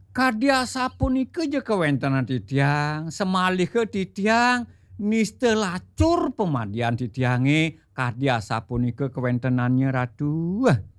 Kadya sapunika je kewentenan titiang, semalih ke titiang niste lacur pemadian titiange kadya sapunika kewentenannya ratu.